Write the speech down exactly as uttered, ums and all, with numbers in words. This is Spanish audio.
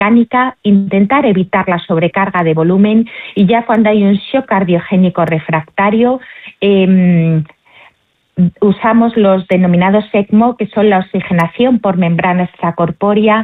mecánica, intentar evitar la sobrecarga de volumen y ya cuando hay un shock cardiogénico refractario, eh, usamos los denominados ECMO, que son la oxigenación por membrana extracorpórea,